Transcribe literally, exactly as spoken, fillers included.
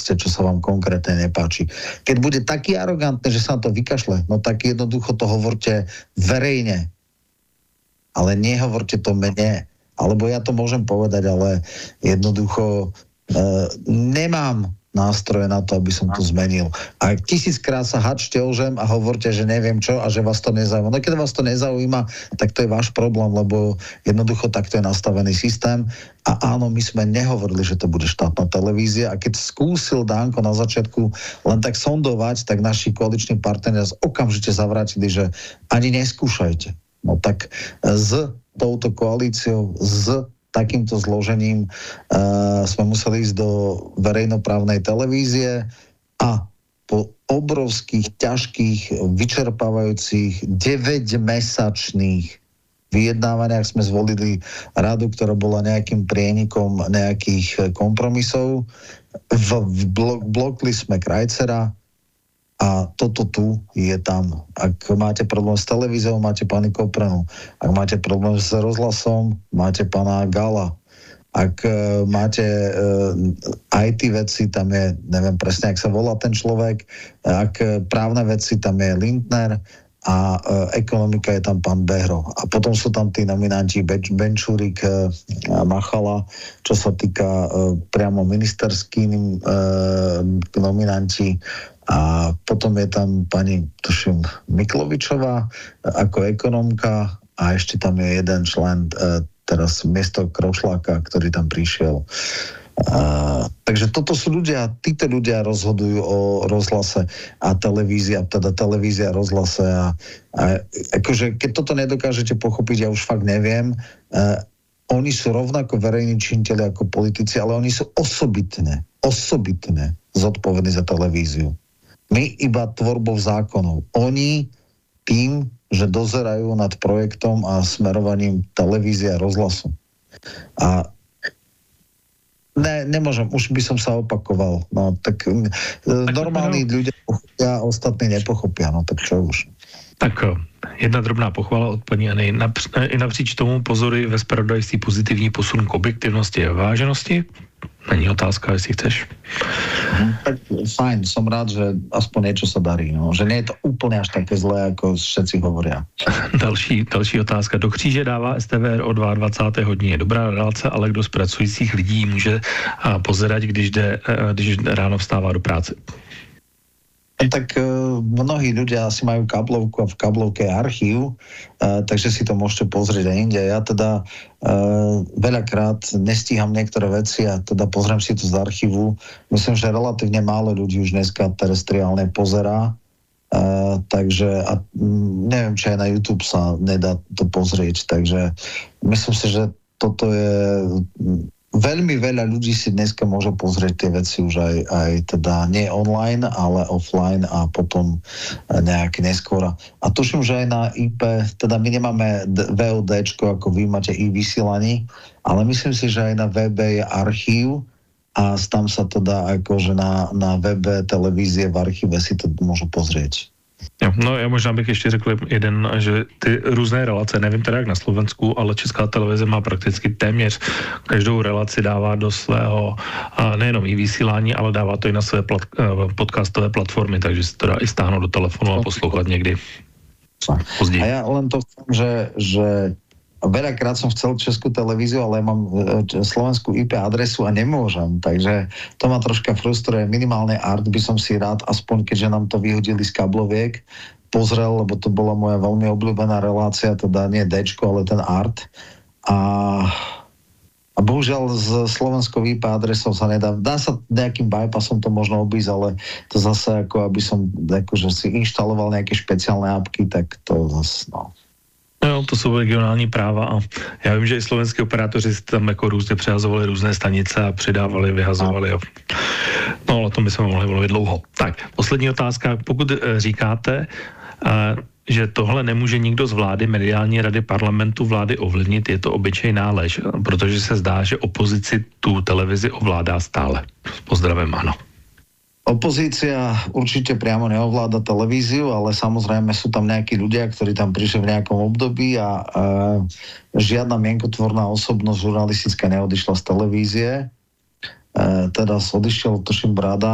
proste, čo sa vám konkrétne nepáči. Keď bude taký arogantný, že sa na to vykašle, no tak jednoducho to hovorte verejne. Ale nehovorte to mne. Alebo ja to môžem povedať, ale jednoducho e, nemám nástroje na to, aby som to zmenil. A tisíckrát sa hačte o žem a hovorte, že neviem čo a že vás to nezaujíma. No keď vás to nezaujíma, tak to je váš problém, lebo jednoducho takto je nastavený systém. A áno, my sme nehovorili, že to bude štátna televízia a keď skúsil Danko na začiatku len tak sondovať, tak naši koaliční partneri nás okamžite zavrátili, že ani neskúšajte. No tak s touto koalíciou, s takýmto zložením uh, sme museli ísť do verejnoprávnej televízie a po obrovských, ťažkých, vyčerpávajúcich deväťmesačných vyjednávaniach sme zvolili radu, ktorá bola nejakým prienikom nejakých kompromisov. V, v blok, blokli sme Krajcera a toto tu je tam. Ak máte problém s televíziou, máte pani Koprenu. Ak máte problém s rozhlasom, máte pána Gala. Ak uh, máte uh, í té veci, tam je, neviem presne, ak sa volá ten človek. Ak uh, právne veci, tam je Lindner a uh, ekonomika je tam pán Behro. A potom sú tam tí nominanti Benčúrik, uh, Machala, čo sa týka uh, priamo ministerským uh, nominanti. A potom je tam pani, tuším, Miklovičová ako ekonomka a ešte tam je jeden člen, e, teraz miesto Krošláka, ktorý tam prišiel. A, takže toto sú ľudia, títo ľudia rozhodujú o rozhlase a televízia, teda televízia, rozhlase a, a akože keď toto nedokážete pochopiť, ja už fakt neviem, e, oni sú rovnako verejní činiteľi ako politici, ale oni sú osobitne, osobitne zodpovední za televíziu. My iba tvorbou zákonov. Oni tým, že dozerajú nad projektom a smerovaním televízie a rozhlasu. A ne, nemôžem, už by som sa opakoval. No, tak, tak normálni no. ľudia pochopia, ostatní nepochopia. No tak čo už. Tak jedna drobná pochvala od paní Anny. Např- I napříč tomu pozory ve zpravodajství pozitivní posun k objektivnosti a váženosti. Není otázka, jestli chceš. No, tak fajn, som rád, že aspoň niečo sa darí. No. Že nie je to úplne až také zlé, ako všetci hovoria. Další, další otázka. Do kříže dává es té vé er o dvacátého druhého hodiny. Je dobrá relace, ale kdo z pracujících lidí může pozerať, když, jde, když ráno vstává do práce? Tak uh, mnohí ľudia asi majú kablovku a v kablovke je archív, uh, takže si to môžete pozrieť aj inde. Ja teda uh, veľakrát nestíham niektoré veci a teda pozriem si to z archívu. Myslím, že relatívne málo ľudí už dneska terestriálne pozerá, uh, takže a, um, neviem, či aj na YouTube sa nedá to pozrieť, takže myslím si, že toto je... Veľmi veľa ľudí si dneska môže pozrieť tie veci už aj, aj teda nie online, ale offline a potom nejak neskôr. A tuším, že aj na í pé, teda my nemáme vé ó déčko, ako vy máte i-vysielaní, ale myslím si, že aj na webe je archív a tam sa to dá akože na, na webe televízie v archíve si to môžu pozrieť. Jo, no já možná bych ještě řekl jeden, že ty různé relace, nevím teda jak na Slovensku, ale Česká televize má prakticky téměř každou relaci dává do svého nejenom i vysílání, ale dává to i na své plat, podcastové platformy, takže si to dá i stáhnout do telefonu a poslouchat někdy později. A ja len to chcem, že, že veľakrát som chcel Českú televíziu, ale mám slovenskú í pé adresu a nemôžem, takže to ma troška frustruje. Minimálne Art by som si rád, aspoň keďže nám to vyhodili z kabloviek, pozrel, lebo to bola moja veľmi obľúbená relácia, teda nie Dčko, ale ten Art. A, a bohužiaľ s slovenskou í pé adresou sa nedá. Dá sa nejakým bypassom to možno obísť, ale to zase ako aby som akože si inštaloval nejaké špeciálne apky, tak to zase, no. No, to jsou regionální práva a já vím, že i slovenský operátoři si tam jako různě přehazovali různé stanice a přidávali, vyhazovali. A... No, ale to my jsme mohli mluvit dlouho. Tak, poslední otázka. Pokud říkáte, že tohle nemůže nikdo z vlády, mediální rady parlamentu vlády ovlivnit, je to obyčejná lež, protože se zdá, že opozici tu televizi ovládá stále. Pozdravím, ano. Opozícia určite priamo neovláda televíziu, ale samozrejme sú tam nejakí ľudia, ktorí tam prišli v nejakom období a e, žiadna mienkotvorná osobnosť žurnalistická neodišla z televízie. E, teda odišiel, tuším, Brada,